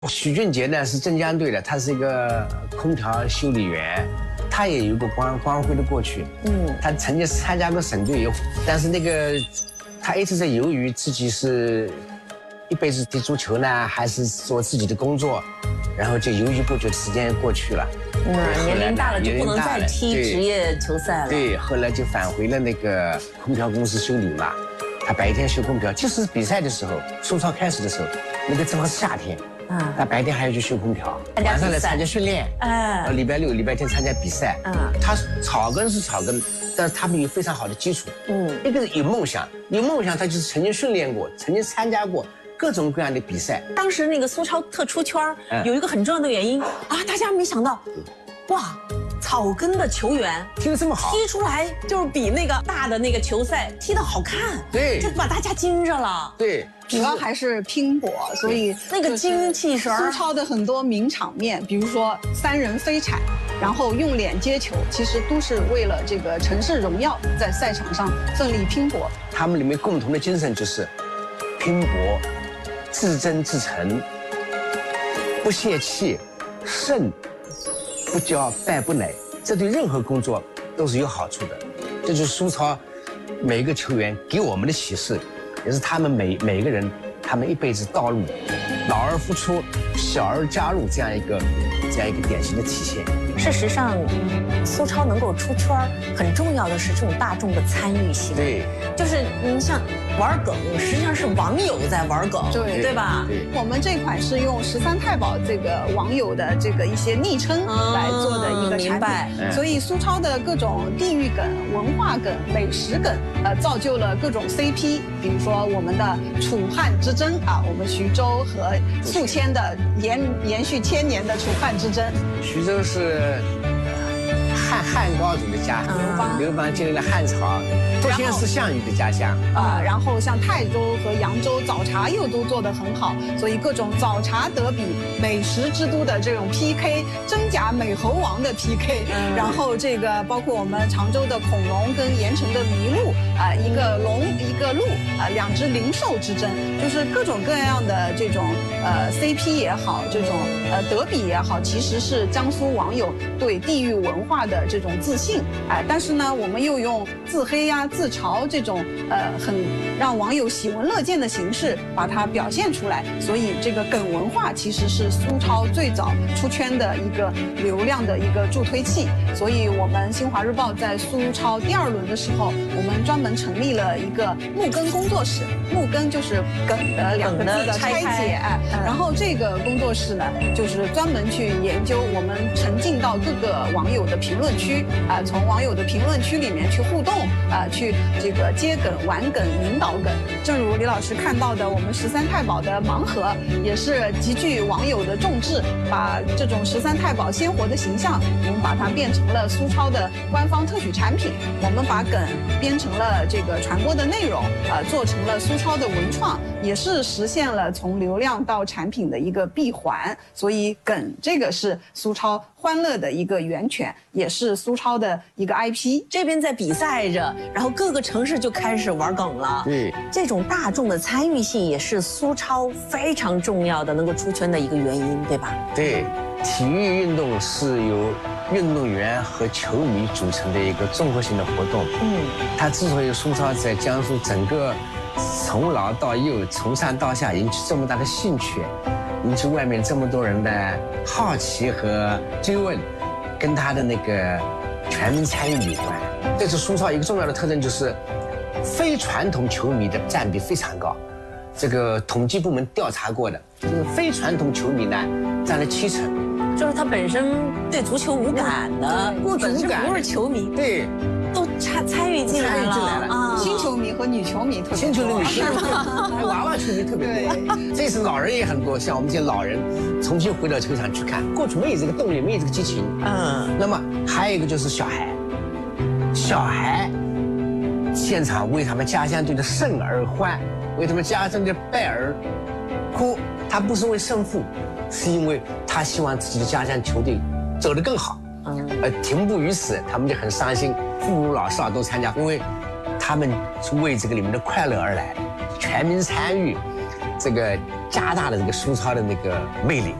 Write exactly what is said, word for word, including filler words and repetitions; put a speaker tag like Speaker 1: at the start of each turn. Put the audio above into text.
Speaker 1: 许俊杰呢是镇江队的，他是一个空调修理员，他也有个光光辉的过去。嗯，他曾经参加过省队，但是那个他一直在犹豫自己是一辈子踢足球呢，还是做自己的工作，然后就犹豫不决的时间过去了。
Speaker 2: 嗯，年龄大了就不能再踢职业球赛了。
Speaker 1: 对，后来就返回了那个空调公司修理嘛。他白天修空调，就是比赛的时候，苏超开始的时候，那个正好是夏天。嗯，他白天还要去修空调，晚上来参加训练。哎，礼拜六、礼拜天参加比赛。嗯，他草根是草根，但是他们有非常好的基础。嗯，一个是有梦想，有梦想他就是曾经训练过，曾经参加过各种各样的比赛。
Speaker 2: 当时那个苏超特出圈，有一个很重要的原因啊，大家没想到，哇，草根的球员
Speaker 1: 踢得这么好，
Speaker 2: 踢出来就是比那个大的那个球赛踢得好看。
Speaker 1: 对，
Speaker 2: 这把大家惊着了。
Speaker 1: 对。
Speaker 3: 主要还是拼搏，所以
Speaker 2: 那个精气神儿。
Speaker 3: 苏超的很多名场面，比如说三人飞铲，然后用脸接球，其实都是为了这个城市荣耀，在赛场上奋力拼搏。
Speaker 1: 他们里面共同的精神就是拼搏、自争自成、不泄气、胜不骄、败不馁，这对任何工作都是有好处的。这就是苏超每一个球员给我们的启示。也是他们每每一个人，他们一辈子道路，老而复出，小而加入这样一个，这样一个典型的体现。
Speaker 2: 事实上，苏超能够出圈，很重要的是这种大众的参与性。
Speaker 1: 对，
Speaker 2: 就是你像玩梗，实际上是网友在玩梗，
Speaker 3: 对
Speaker 2: 对吧？
Speaker 1: 对，
Speaker 3: 我们这款是用十三太保这个网友的这个一些昵称来做的一个产品，所以苏超的各种地域梗、文化梗、美食梗，呃，造就了各种 C P。比如说我们的楚汉之争啊，我们徐州和宿迁的延延续千年的楚汉之争。
Speaker 1: 徐州是汉汉高祖的家乡，刘邦刘邦建立了汉朝。宿迁是项羽的家乡
Speaker 3: 啊，然后像泰州和扬州早茶又都做得很好，所以各种早茶德比、美食之都的这种 P K， 真假美猴王的 P K， 然后这个包括我们常州的恐龙跟盐城的麋鹿啊，一个龙一个鹿啊，两只灵兽之争，就是各种各样的这种呃 C P 也好，这种呃德比也好，其实是江苏网友对地域文化的这种自信哎，但是呢，我们又用自黑呀、自嘲这种呃很让网友喜闻乐见的形式把它表现出来，所以这个梗文化其实是苏超最早出圈的一个流量的一个助推器。所以我们新华日报在苏超第二轮的时候，我们专门成立了一个木根工作室，木根就是梗的两个字的拆解，哎，然后这个工作室呢，就是专门去研究我们沉浸到各个网友的评论区啊、呃，从网友的评论区里面去互动啊、呃，去这个接梗、玩梗、引导梗。正如李老师看到的，我们十三太保的盲盒也是极具网友的重视，把这种十三太保鲜活的形象，我们把它变成了苏超的官方特许产品。我们把梗编成了这个传播的内容，啊、呃，做成了苏超的文创，也是实现了从流量到产品的一个闭环。所以梗这个是苏超欢乐的一个源泉，也是苏超的一个 I P。
Speaker 2: 这边在比赛着，然后各个城市就开始玩梗了。
Speaker 1: 对，
Speaker 2: 这种大众的参与性也是苏超非常重要的能够出圈的一个原因，对吧？
Speaker 1: 对，体育运动是由运动员和球迷组成的一个综合性的活动。嗯，它之所以苏超在江苏整个从老到幼、从上到下引起这么大的兴趣，引起外面这么多人的好奇和追问，跟他的那个全民参与有关。这是苏超一个重要的特征，就是非传统球迷的占比非常高。这个统计部门调查过的，就是非传统球迷呢占了七成。
Speaker 2: 就是他本身对足球无感的，
Speaker 1: 过去无感，
Speaker 2: 不是球迷，
Speaker 1: 对，
Speaker 2: 都参参与进来了，
Speaker 1: 参与进来了
Speaker 3: 啊！新球迷和女球迷特别多，
Speaker 1: 新球迷、女球迷，还娃娃球迷特别多。这次老人也很多，像我们这些老人重新回到球场去看，过去没有这个动力，没有这个激情。嗯。那么还有一个就是小孩，小孩现场为他们家乡队的胜而欢，为他们家乡队的败而哭。他不是为胜负，是因为他希望自己的家乡球队走得更好。嗯，而停步于此，他们就很伤心。妇孺老少都参加，因为他们是为这个里面的快乐而来的，全民参与，这个加大了这个苏超的那个魅力。